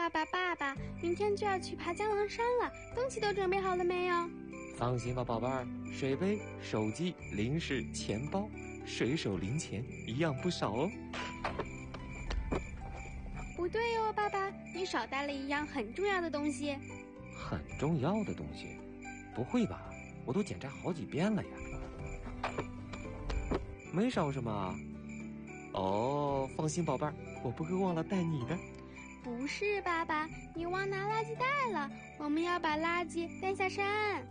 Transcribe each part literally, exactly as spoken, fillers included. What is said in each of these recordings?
爸爸爸爸，明天就要去爬江郎山了，东西都准备好了没有？ 放心吧，宝贝儿，水杯、手机、零食、钱包，随手零钱一样不少哦。 不对哦，爸爸，你少带了一样很重要的东西。 很重要的东西？不会吧？我都检查好几遍了呀。没少什么？哦，放心，宝贝儿，我不会忘了带你的。 不是，爸爸，你忘拿垃圾袋了，我们要把垃圾带下山。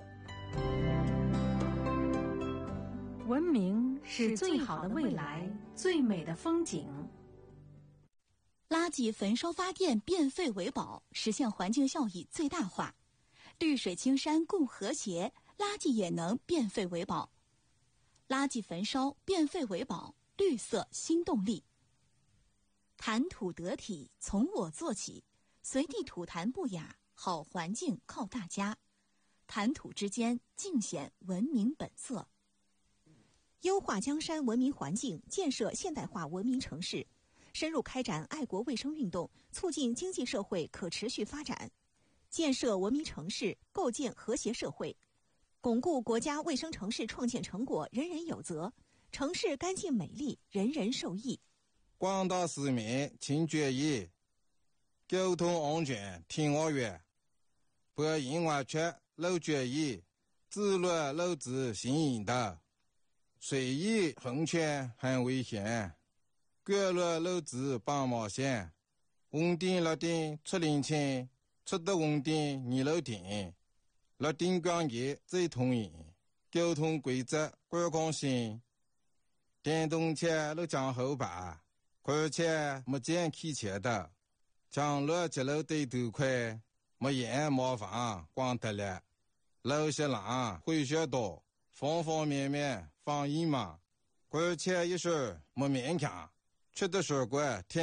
文明是最好的未来，最美的风景。 垃圾焚烧发电，变废为宝，实现环境效益最大化。绿水青山共和谐，垃圾也能变废为宝。垃圾焚烧，变废为宝，绿色新动力。谈吐得体，从我做起，随地吐痰不雅，好环境靠大家。谈吐之间，尽显文明本色。优化江山文明环境，建设现代化文明城市，深入开展爱国卫生运动，促进经济社会可持续发展，建设文明城市，构建和谐社会，巩固国家卫生城市创建成果人人有责，城市干净美丽，人人受益。 广大市民请注意，交通安全听我约，百因万确漏决议，自律漏子行引导，随意横权很危险，各路漏子帮忙线，稳定落定出零钱，出得稳定二楼停，落定关业最通营，交通规则观光性，电动车都讲后排。而且没见开车的，将路接路对头快，没烟没房光得了，路些浪会学多，方方面面防疫嘛，而且一时没勉强，吃的水果天。